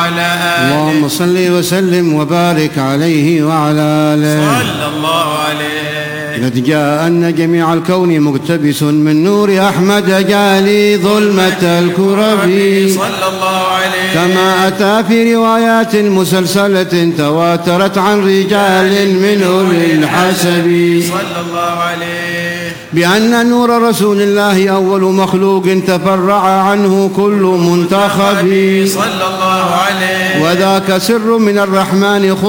وعلى آله. اللهم صل وسلم وبارك عليه وعلى آله صلى الله عليه. قد جاء أن جميع الكون مقتبس من نور أحمد جالي ظلمة الكرب صلى الله عليه. كما أتى في روايات مسلسلة تواترت عن رجال من أولي الحسب صلى الله عليه بأن نور رسول الله أول مخلوق تفرع عنه كل منتخب صلى الله عليه. وذاك سر من الرحمن